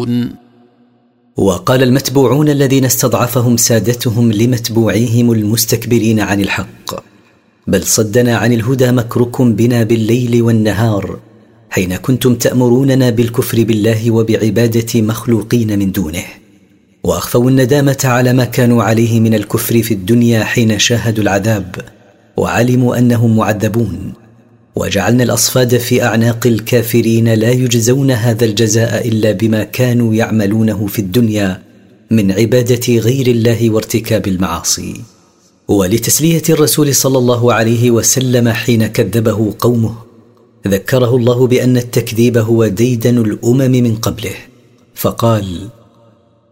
يعملون. وقال المتبوعون الذين استضعفهم سادتهم لمتبوعيهم المستكبرين عن الحق: بل صدنا عن الهدى مكركم بنا بالليل والنهار حين كنتم تأمروننا بالكفر بالله وبعبادة مخلوقين من دونه. وأخفوا الندامة على ما كانوا عليه من الكفر في الدنيا حين شاهدوا العذاب وعلموا أنهم معذبون، وجعلنا الأصفاد في أعناق الكافرين لا يجزون هذا الجزاء إلا بما كانوا يعملونه في الدنيا من عبادة غير الله وارتكاب المعاصي. ولتسلية الرسول صلى الله عليه وسلم حين كذبه قومه ذكره الله بأن التكذيب هو ديدن الأمم من قبله، فقال: